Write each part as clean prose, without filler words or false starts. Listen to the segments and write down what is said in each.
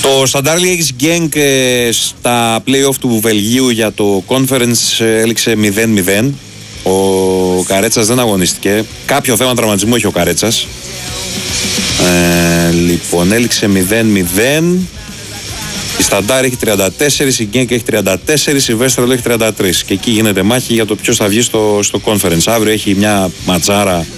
Το Standard Liège Genk στα play-off του Βελγίου για το Conference έληξε 0-0. Ο Καρέτσας δεν αγωνίστηκε. Κάποιο θέμα τραυματισμού έχει ο Καρέτσας. Λοιπόν, έληξε 0-0. Η Standard έχει 34, η Genk έχει 34, η Westerlo έχει 33. Και εκεί γίνεται μάχη για το ποιος θα βγει στο Conference. Αύριο έχει μια ματσάρα.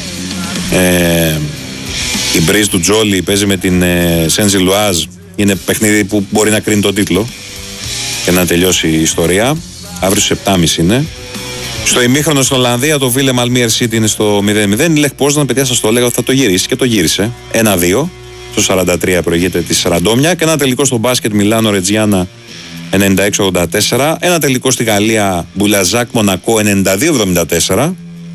Η Μπρίζ του Τζόλι παίζει με την Saint-Gilloise. Είναι παιχνίδι που μπορεί να κρίνει τον τίτλο και να τελειώσει η ιστορία. Αύριο στις 7.30 είναι. Στο ημίχρονο στην Ολλανδία το Willem Almere City είναι στο 0-0. Η Lech Poznan, παιδιά, σας το έλεγα ότι θα το γυρίσει και το γύρισε. 1-2. Στο 43 προηγείται της Ραντόμια. Και ένα τελικό στο μπάσκετ Μιλάνο Ρετζιάνα 96-84. Ένα τελικό στη Γαλλία Μπουλαζάκ Μονακό 92-74.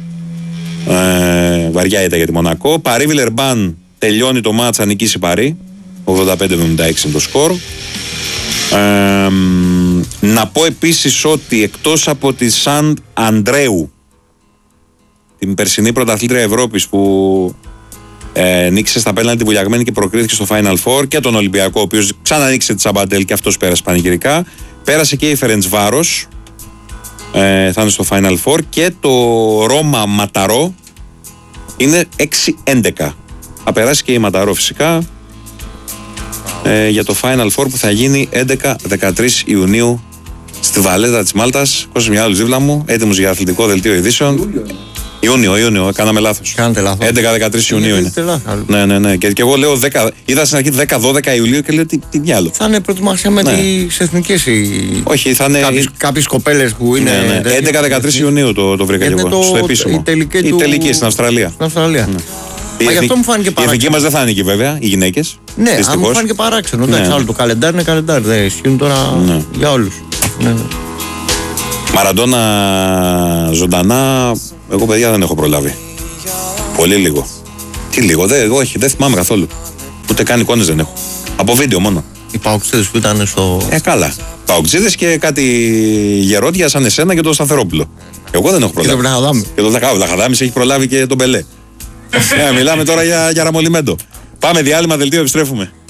Βαριά ήταν για τη Μονακό. Παρί Βιλερμπάν τελειώνει το μάτς, θα νικήσει Παρί. 85-76 είναι το σκορ. Να πω επίσης ότι εκτός από τη Σαντ Αντρέου, την περσινή πρωταθλήτρια Ευρώπης που νίκησε στα πέναλτι βουλιαγμένη και προκρίθηκε στο Final Four, και τον Ολυμπιακό, ο οποίος ξανανίκησε τη Σαμπαντέλ και αυτός πέρασε πανηγυρικά, πέρασε και η Φερεντσβάρος, θα είναι στο Final Four, και το Ρώμα Ματαρό είναι 6-11. Θα περάσει και η Ματαρό φυσικά για το Final Four που θα γίνει 11-13 Ιουνίου στη Βαλέτα της Μάλτας. Κώστας Μιχάλης δίπλα μου, έτοιμος για αθλητικό δελτίο ειδήσεων. Ιούνιο, κάναμε λάθος. Κάνετε λάθος. 11-13 Ιουνίου είναι. Ναι. Και εγώ λέω 10, είδα στην αρχή 10-12 Ιουλίου και λέω τι διάλογο. Θα είναι προετοιμασία με τις εθνικές. Όχι, θα είναι. Κάποιες κοπέλες που είναι. 11-13 Ιουνίου το βρήκα εγώ. Στο επίσημο. Η τελική στην Αυστραλία. Στην Αυστραλία. Μα γι' αυτό μου φάνηκε παράξενο. Η εθνική μας δεν θα είναι εκεί βέβαια, οι γυναίκες. Ναι, αν μου φάνηκε παράξενο. Εντάξει, άλλο το καλεντάρι είναι καλεντάρι. Δεν ισχύουν τώρα για όλους. Μαραντόνα ζωντανά, εγώ παιδιά δεν έχω προλάβει. Πολύ λίγο. Τι λίγο, δεν θυμάμαι καθόλου. Ούτε καν εικόνες δεν έχω. Από βίντεο μόνο. Οι παοξίδες που ήταν στο. Καλά. Παοξίδες και κάτι γερόντια σαν εσένα και τον Σταθερόπουλο. Εγώ δεν έχω προλάβει. Και τον Βλαχαδάμης έχει προλάβει και τον Μπελέ. Μιλάμε τώρα για ραμολιμέντο. Πάμε διάλειμμα, δελτίο, επιστρέφουμε.